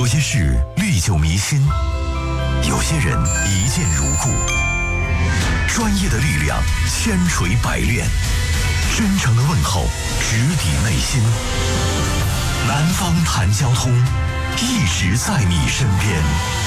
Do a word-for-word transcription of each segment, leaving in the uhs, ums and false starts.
有些事历久弥新，有些人一见如故。专业的力量千锤百炼，真诚的问候直抵内心。南方谈交通，一直在你身边。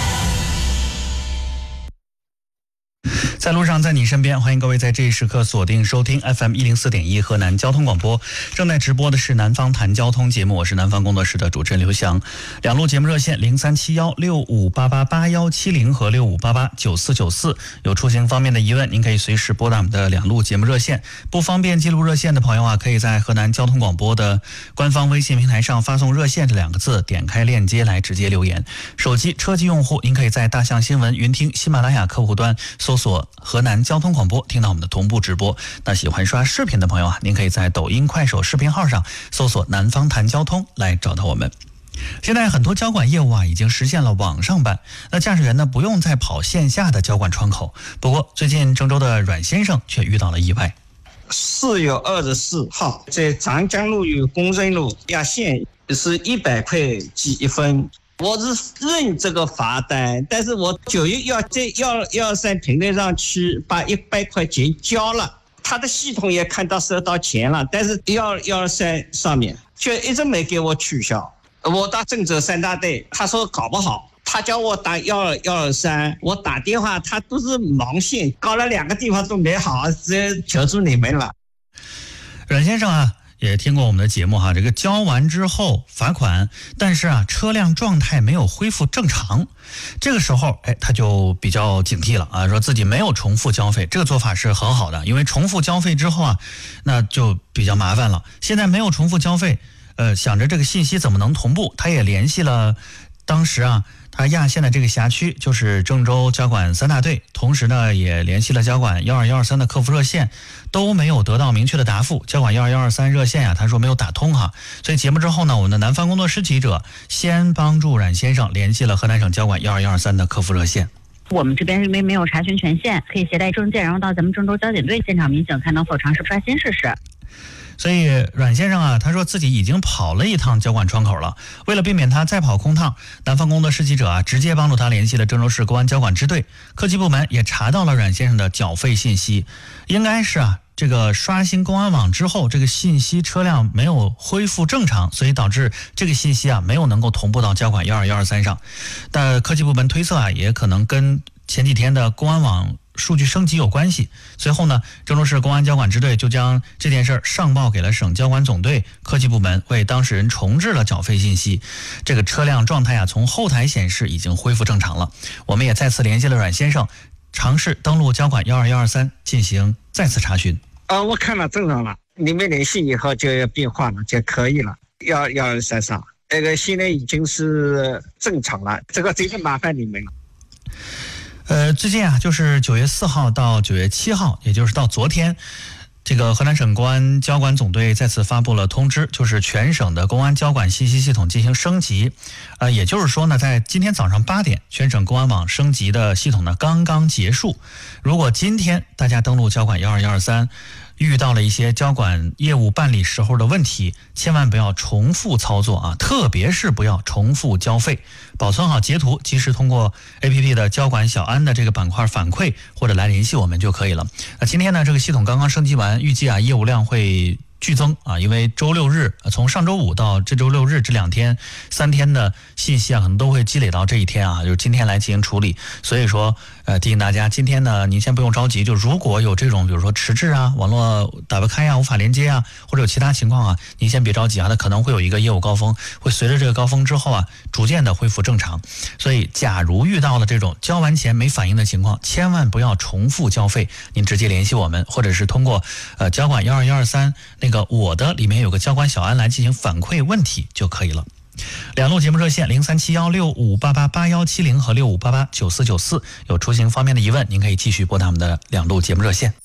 在路上，在你身边，欢迎各位在这一时刻锁定收听 F M 一零四点一河南交通广播。正在直播的是南方谈交通节目，我是南方工作室的主持人刘翔。两路节目热线零三七幺六五八八八幺七零和六五八八九四九四，有出行方面的疑问，您可以随时拨打我们的两路节目热线。不方便记录热线的朋友啊，可以在河南交通广播的官方微信平台上发送热线这两个字，点开链接来直接留言。手机车机用户，您可以在大象新闻、云听、喜马拉雅客户端搜索河南交通广播，听到我们的同步直播。那喜欢刷视频的朋友啊，您可以在抖音、快手视频号上搜索南方谈交通来找到我们。现在很多交管业务啊已经实现了网上办，那驾驶员呢不用再跑线下的交管窗口。不过最近郑州的阮先生却遇到了意外。 四月二十四号，在长江路与工人路压线是一百块记一分。我是认这个罚单，但是我九月要在幺幺三平台上去把一百块钱交了，他的系统也看到收到钱了，但是幺幺三上面却一直没给我取消。我打郑州三大队，他说搞不好，他叫我打幺幺二三，我打电话他都是盲线，搞了两个地方都没好，只求助你们了。 阮先生啊也听过我们的节目哈，这个交完之后罚款，但是啊车辆状态没有恢复正常，这个时候哎他就比较警惕了啊，说自己没有重复交费，这个做法是很好的，因为重复交费之后啊那就比较麻烦了。现在没有重复交费，呃想着这个信息怎么能同步，他也联系了当时啊他压线的这个辖区，就是郑州交管三大队，同时呢也联系了交管幺二幺二三的客服热线，都没有得到明确的答复。交管幺二幺二三热线呀、啊，他说没有打通哈。所以节目之后呢，我们的南方工作室记者先帮助阮先生联系了河南省交管幺二幺二三的客服热线。 我们这边因为没有查询权限，可以携带证件，然后到咱们郑州交警队现场民警看能否尝试刷新试试。 所以阮先生啊，他说自己已经跑了一趟交管窗口了，为了避免他再跑空趟，南方工作室记者啊直接帮助他联系了郑州市公安交管支队，科技部门也查到了阮先生的缴费信息，应该是啊这个刷新公安网之后，这个信息车辆没有恢复正常，所以导致这个信息啊没有能够同步到交管幺二幺二三上。但科技部门推测啊，也可能跟前几天的公安网数据升级有关系。随后呢，郑州市公安交管支队就将这件事上报给了省交管总队科技部门，为当事人重置了缴费信息。这个车辆状态啊，从后台显示已经恢复正常了。我们也再次联系了阮先生，尝试登录交管幺二幺二三进行再次查询。 啊，我看了正常了，你们联系以后就要变化了，就可以了。幺幺二三上，那个现在已经是正常了，这个真的麻烦你们了。 呃，最近啊，就是九月四号到九月七号，也就是到昨天，这个河南省公安交管总队再次发布了通知，就是全省的公安交管信息系统进行升级。呃，也就是说呢，在今天早上八点，全省公安网升级的系统呢刚刚结束。如果今天大家登录交管幺二幺二三，遇到了一些交管业务办理时候的问题，千万不要重复操作啊，特别是不要重复交费，保存好截图，及时通过 A P P 的交管小安的这个板块反馈或者来联系我们就可以了。那今天呢，这个系统刚刚升级完，预计啊业务量会剧增啊，因为周六日从上周五到这周六日这两天三天的信息啊，可能都会积累到这一天啊，就是今天来进行处理。所以说呃提醒大家，今天呢您先不用着急，就如果有这种比如说迟滞啊、网络打不开啊、无法连接啊，或者有其他情况啊，您先别着急啊，它可能会有一个业务高峰，会随着这个高峰之后啊逐渐的恢复正常。所以假如遇到了这种交完钱没反应的情况，千万不要重复交费，您直接联系我们，或者是通过呃交管幺二幺二三那个我的里面有个交管小安来进行反馈问题就可以了。两路节目热线零三七幺六五八八八幺七零和六五八八九四九四，有出行方面的疑问，您可以继续拨打我们的两路节目热线。